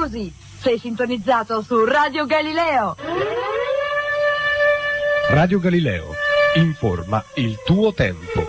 così. Sei sintonizzato su Radio Galileo. Radio Galileo, informa il tuo tempo.